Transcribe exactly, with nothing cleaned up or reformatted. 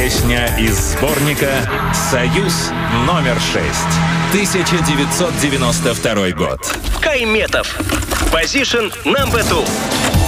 Песня из сборника «Союз номер шесть». тысяча девятьсот девяносто второй год. Кайметов. Position number two.